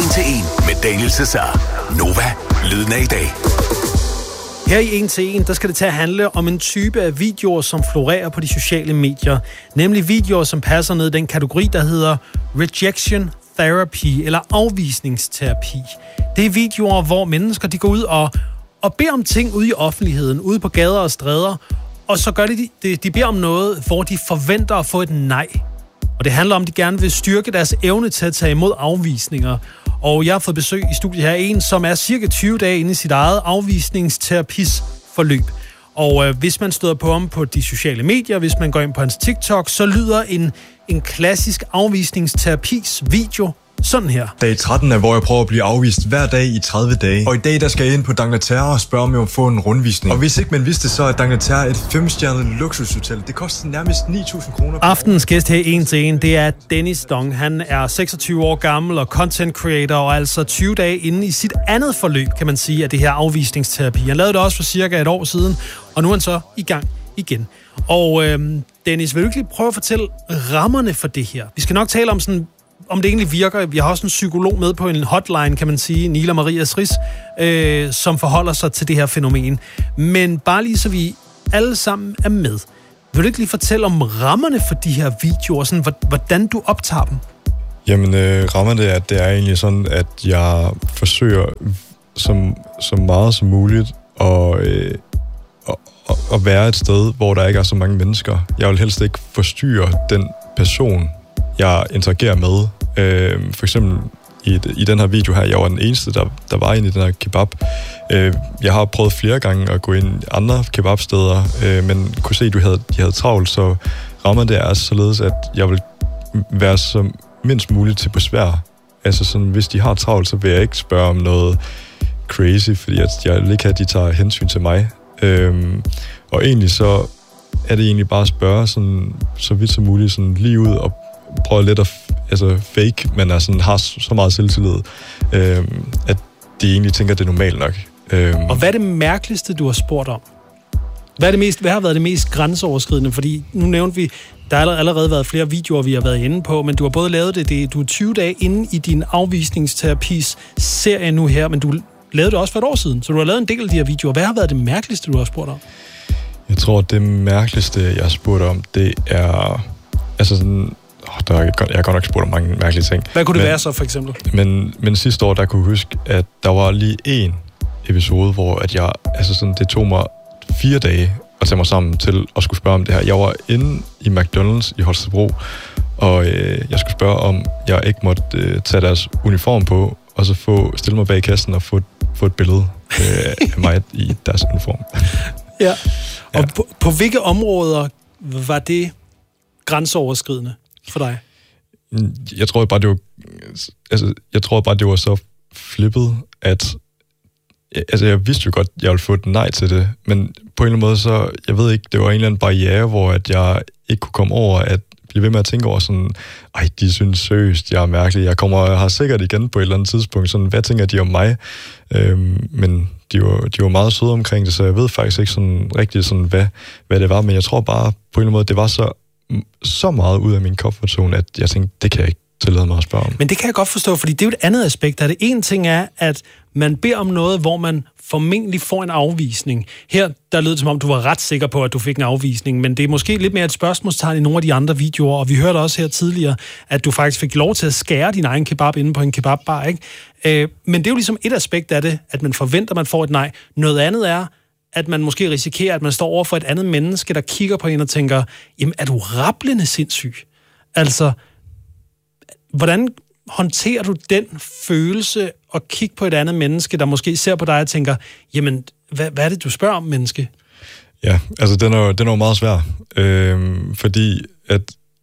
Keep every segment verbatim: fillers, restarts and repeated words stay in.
en til en med Daniel Cesar. Nova, lyden af i dag. Her i en til en, der skal det til at handle om en type af videoer, som florerer på de sociale medier. Nemlig videoer, som passer ned i den kategori, der hedder rejection therapy, eller afvisningsterapi. Det er videoer, hvor mennesker de går ud og, og beder om ting ude i offentligheden, ude på gader og stræder, og så gør de, de, de beder om noget, hvor de forventer at få et nej. Og det handler om, at de gerne vil styrke deres evne til at tage imod afvisninger. Og jeg har fået besøg i studiet her en, som er cirka tyve dage inde i sit eget afvisningsterapis forløb. Og øh, hvis man støder på ham på de sociale medier, hvis man går ind på hans TikTok, så lyder en, en klassisk afvisningsterapis video sådan her. Dag tretten er, hvor jeg prøver at blive afvist hver dag i tredive dage. Og i dag, der skal jeg ind på D'Angleterre og spørge, om jeg må få en rundvisning. Og hvis ikke man vidste, så er D'Angleterre et femstjernet luksushotel. Det koster nærmest ni tusind kroner. Aftenens gæst her i en til en, det er Dennis Dong. Han er seksogtyve år gammel og content creator, og altså tyve dage inde i sit andet forløb, kan man sige, af det her afvisningsterapi. Han lavede det også for cirka et år siden, og nu er han så i gang igen. Og øhm, Dennis, vil du ikke lige prøve at fortælle rammerne for det her? Vi skal nok tale om sådan... om det egentlig virker. Vi har også en psykolog med på en hotline, kan man sige, Nila Maria Sris, øh, som forholder sig til det her fænomen. Men bare lige så vi alle sammen er med. Vil du ikke lige fortælle om rammerne for de her videoer, sådan, hvordan du optager dem? Jamen, øh, rammerne er, det er egentlig sådan, at jeg forsøger som, så meget som muligt at, øh, at, at være et sted, hvor der ikke er så mange mennesker. Jeg vil helst ikke forstyrre den person, jeg interagerer med. Øh, for eksempel i, i den her video her, jeg var den eneste, der, der var inde i den her kebab. Øh, jeg har prøvet flere gange at gå ind i andre kebabsteder, øh, men kunne se, at du havde, de havde travlt, så rammer det er således, at jeg vil være så mindst muligt til besvær. Altså sådan, hvis de har travlt, så vil jeg ikke spørge om noget crazy, fordi at jeg vil ikke have, at de tager hensyn til mig. Øh, og egentlig så er det egentlig bare at spørge sådan, så vidt som muligt sådan lige ud og prøve lidt at altså fake, men er sådan, har så meget selvtillid, øh, at de egentlig tænker, at det er normalt nok. Øh. Og hvad er det mærkeligste, du har spurgt om? Hvad, er det mest, hvad har været det mest grænseoverskridende? Fordi nu nævnte vi, der har allerede været flere videoer, vi har været inde på, men du har både lavet det, det du er tyve dage inde i din afvisningsterapis serie nu her, men du lavede det også for et år siden, så du har lavet en del af de her videoer. Hvad har været det mærkeligste, du har spurgt om? Jeg tror, det mærkeligste, jeg har spurgt om, det er... Altså sådan... Oh, der er, jeg har godt nok spurgt om mange mærkelige ting. Hvad kunne det men, være så, for eksempel? Men, men sidste år, der kunne jeg huske, at der var lige en episode, hvor at jeg, altså sådan, det tog mig fire dage at tage mig sammen til at skulle spørge om det her. Jeg var inde i McDonald's i Holstebro, og øh, jeg skulle spørge, om jeg ikke måtte øh, tage deres uniform på, og så få stille mig bag kassen og få, få et billede øh, af mig i deres uniform. Ja, og ja. På, på hvilke områder var det grænseoverskridende for dig? Jeg tror bare, det var, altså, jeg tror bare, det var så flippet, at altså, jeg vidste jo godt, at jeg ville få et nej til det, men på en eller anden måde, så, jeg ved ikke, det var en eller anden barriere, hvor at jeg ikke kunne komme over, at blive ved med at tænke over sådan, ej, de synes seriøst, jeg er mærkelig. Jeg kommer her sikkert igen på et eller andet tidspunkt, sådan, hvad tænker de om mig? Øhm, men de var, de var meget søde omkring det, så jeg ved faktisk ikke sådan rigtigt, sådan, hvad, hvad det var, men jeg tror bare, på en eller anden måde, det var så så meget ud af min comfort zone, at jeg tænkte, det kan jeg ikke tillade mig at spørge om. Men det kan jeg godt forstå, fordi det er jo et andet aspekt af det. En ting er, at man beder om noget, hvor man formentlig får en afvisning. Her, der lød det som om, du var ret sikker på, at du fik en afvisning, men det er måske lidt mere et spørgsmålstegn i nogle af de andre videoer, og vi hørte også her tidligere, at du faktisk fik lov til at skære din egen kebab inde på en kebabbar, ikke? Øh, men det er jo ligesom et aspekt af det, at man forventer, at man får et nej. Noget andet er, at man måske risikerer, at man står over for et andet menneske, der kigger på en og tænker, jamen, er du rablende sindssyg? Altså, hvordan håndterer du den følelse at kigge på et andet menneske, der måske ser på dig og tænker, jamen, hvad, hvad er det, du spørger om, menneske? Ja, altså, den er, den er jo meget svær, øhm, fordi at...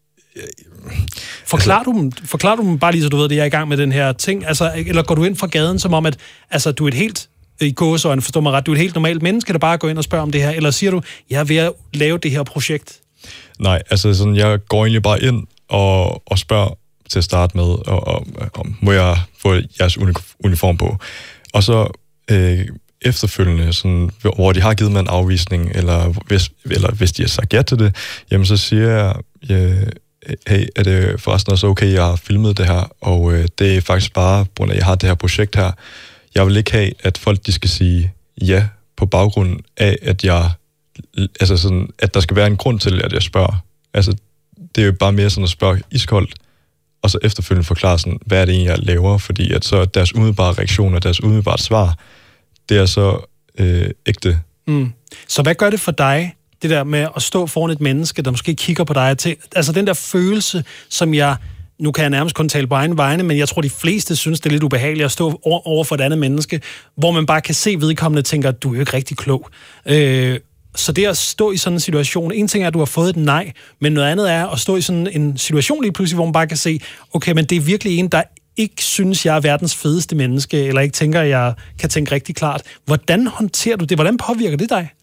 Forklarer, altså, du dem, forklarer du dem bare lige, så du ved, at jeg er i gang med den her ting? Altså, eller går du ind fra gaden, som om, at altså, du er et helt... i gåseøjne, forstår mig ret, du er et helt normalt menneske, der bare går ind og spørger om det her, eller siger du, jeg er ved at lave det her projekt? Nej, altså sådan, jeg går egentlig bare ind og, og spørger til at starte med, og, og, og må jeg få jeres uniform på? Og så øh, efterfølgende, sådan, hvor de har givet mig en afvisning, eller hvis, eller hvis de har sagt ja til det, jamen så siger jeg, øh, hey, er det forresten også okay, jeg har filmet det her, og øh, det er faktisk bare, på grund af, at jeg har det her projekt her. Jeg vil ikke have, at folk de skal sige ja på baggrund af, at jeg, altså sådan, at der skal være en grund til, at jeg spørger. Altså, det er jo bare mere sådan at spørge iskoldt, og så efterfølgende forklare sådan, hvad er det egentlig, jeg laver, fordi at så deres umiddelbare reaktioner, deres umiddelbare svar, det er så øh, ægte. Mm. Så hvad gør det for dig, det der med at stå foran et menneske, der måske kigger på dig til, altså den der følelse, som jeg, nu kan jeg nærmest kun tale på egen vegne, men jeg tror, de fleste synes, det er lidt ubehageligt at stå over for et andet menneske, hvor man bare kan se vedkommende og tænker, du er jo ikke rigtig klog. Øh, så det at stå i sådan en situation, en ting er, at du har fået et nej, men noget andet er at stå i sådan en situation lige pludselig, hvor man bare kan se, okay, men det er virkelig en, der ikke synes, jeg er verdens fedeste menneske, eller ikke tænker, at jeg kan tænke rigtig klart. Hvordan håndterer du det? Hvordan påvirker det dig?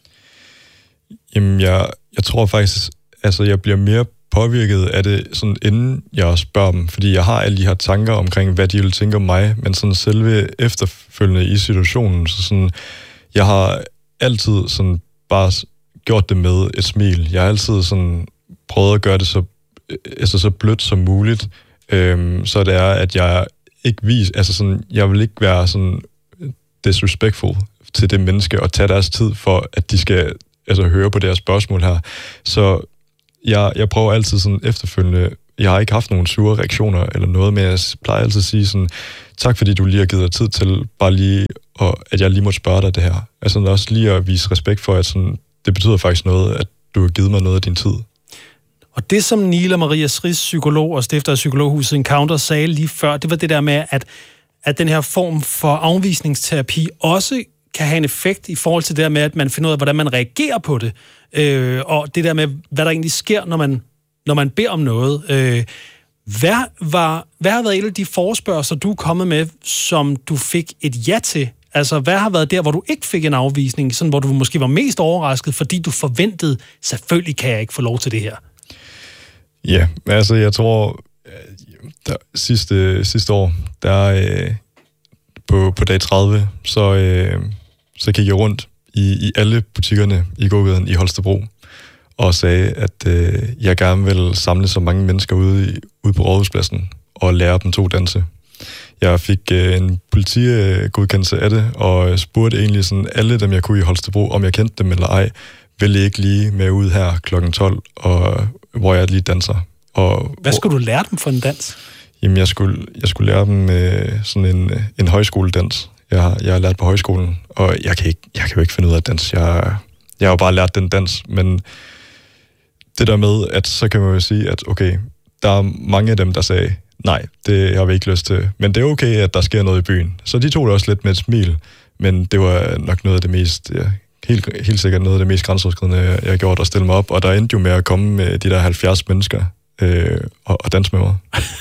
Jamen, jeg, jeg tror faktisk, altså jeg bliver mere påvirket af det, sådan inden jeg spørger dem, fordi jeg har alle de her tanker omkring, hvad de vil tænke om mig, men sådan selve efterfølgende i situationen, så sådan, jeg har altid sådan bare gjort det med et smil. Jeg har altid sådan prøvet at gøre det så, altså så blødt som muligt, øhm, så det er, at jeg ikke vis, altså sådan, jeg vil ikke være sådan disrespectful til det menneske og tage deres tid for, at de skal altså høre på deres spørgsmål her. Så jeg, jeg prøver altid sådan efterfølgende, jeg har ikke haft nogen sure reaktioner eller noget, men jeg plejer altid at sige sådan, tak fordi du lige har givet dig tid til bare lige, og at jeg lige måtte spørge dig det her. Altså også lige at vise respekt for, at sådan, det betyder faktisk noget, at du har givet mig noget af din tid. Og det, som Nila Maria Sris, psykolog og stifter af Psykologhuset Encounter, sagde lige før, det var det der med, at, at den her form for afvisningsterapi også kan have en effekt i forhold til det der med, at man finder ud af, hvordan man reagerer på det. Øh, og det der med, hvad der egentlig sker, når man, når man beder om noget. Øh, hvad, var, hvad har været et af de forespørgsler, du er kommet med, som du fik et ja til? Altså, hvad har været der, hvor du ikke fik en afvisning, sådan, hvor du måske var mest overrasket, fordi du forventede, selvfølgelig kan jeg ikke få lov til det her? Ja, altså jeg tror, der, sidste, sidste år, der øh, på, på dag tredive, så, øh, så gik jeg rundt i, i alle butikkerne i gågaden i Holstebro, og sagde, at øh, jeg gerne vil samle så mange mennesker ude, i, ude på Rådhuspladsen og lære dem to danse. Jeg fik øh, en politigodkendelse af det, og spurgte egentlig sådan alle dem, jeg kunne i Holstebro, om jeg kendte dem eller ej, ville I ikke lige med ud her klokken tolv, og, hvor jeg lige danser. Og, Hvad skulle du lære dem for en dans? Jamen, jeg skulle, jeg skulle lære dem øh, sådan en, en højskoledans. Jeg, jeg har lært på højskolen, og jeg kan, ikke, jeg kan jo ikke finde ud af dans. Jeg, jeg har jo bare lært den dans, men det der med, at så kan man jo sige, at okay, der er mange af dem, der sagde, nej, det har vi ikke lyst til. Men det er okay, at der sker noget i byen. Så de tog det også lidt med et smil, men det var nok noget af det mest, ja, helt, helt sikkert noget af det mest grænseoverskridende, jeg, jeg har gjort at stille mig op. Og der endte jo med at komme med de der halvfjerds mennesker øh, og, og danse med mig.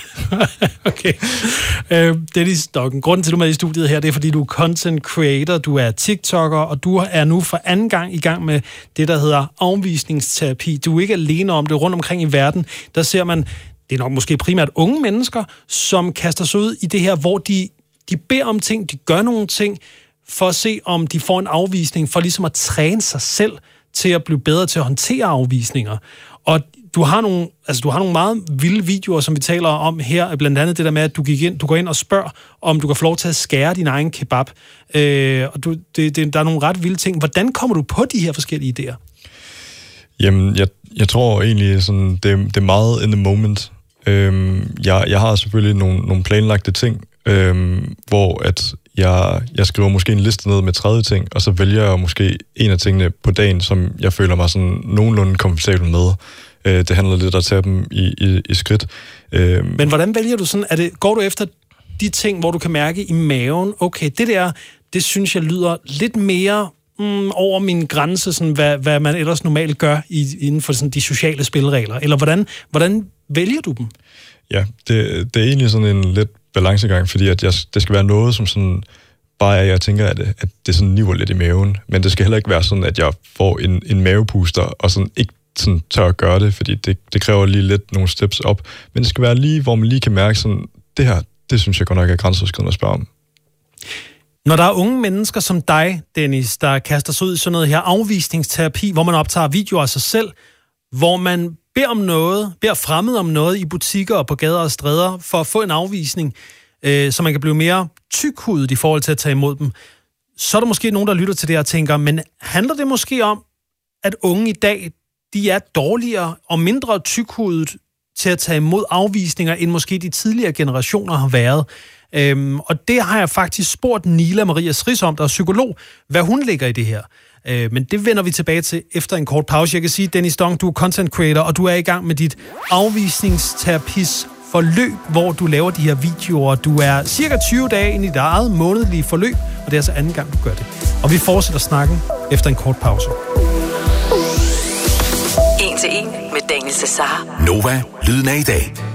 Okay. Øh, Dennis Stokken, grunden til, at du er med i studiet her, det er, fordi du er content creator, du er TikToker, og du er nu for anden gang i gang med det, der hedder afvisningsterapi. Du er ikke alene om det. Rundt omkring i verden, der ser man, det er nok måske primært unge mennesker, som kaster sig ud i det her, hvor de, de beder om ting, de gør nogle ting, for at se, om de får en afvisning, for ligesom at træne sig selv til at blive bedre til at håndtere afvisninger. Og du har nogle, altså du har nogle meget vilde videoer, som vi taler om her, blandt andet det der med, at du gik ind, du går ind og spørger, om du kan få lov til at skære din egen kebab. Øh, og du, det, det, der er nogle ret vilde ting. Hvordan kommer du på de her forskellige idéer? Jamen, jeg, jeg tror egentlig, sådan, det, det er meget in the moment. Øhm, jeg, jeg har selvfølgelig nogle, nogle planlagte ting, øhm, hvor at jeg, jeg skriver måske en liste ned med tredive ting, og så vælger jeg måske en af tingene på dagen, som jeg føler mig sådan nogenlunde komfortabel med. Øh, det handler lidt om at tage dem i, i, i skridt. Øh, Men hvordan vælger du sådan? Er det, går du efter de ting, hvor du kan mærke i maven, okay, det der, det synes jeg lyder lidt mere mm, over min grænse, sådan, hvad, hvad man ellers normalt gør i, inden for sådan, de sociale spilleregler? Eller hvordan, hvordan vælger du dem? Ja, det, det er egentlig sådan en lidt balancegang, fordi at jeg, det skal være noget, som sådan bare er, jeg tænker, at, at det sådan niver lidt i maven. Men det skal heller ikke være sådan, at jeg får en, en mavepuster, og sådan ikke sådan tør at gøre det, fordi det, det kræver lige lidt nogle steps op. Men det skal være lige, hvor man lige kan mærke sådan, det her, det synes jeg godt nok er grænseoverskridende at spørge om. Når der er unge mennesker som dig, Dennis, der kaster sig ud i sådan noget her afvisningsterapi, hvor man optager videoer af sig selv, hvor man beder om noget, beder fremmed om noget i butikker og på gader og stræder for at få en afvisning, øh, så man kan blive mere tykhudet i forhold til at tage imod dem, så er der måske nogen, der lytter til det og tænker, men handler det måske om, at unge i dag, de er dårligere og mindre tykhudet til at tage imod afvisninger, end måske de tidligere generationer har været? Øhm, og det har jeg faktisk spurgt Nila Maria Sris om, der er psykolog, hvad hun ligger i det her. Øh, men det vender vi tilbage til efter en kort pause. Jeg kan sige, Dennis Dong, du er content creator, og du er i gang med dit afvisningsterapis forløb, hvor du laver de her videoer. Du er cirka tyve dage ind i dit eget månedlige forløb, og det er altså anden gang, du gør det. Og vi fortsætter snakken efter en kort pause. En til en med Daniel Cesar. Nova, lyden af i dag.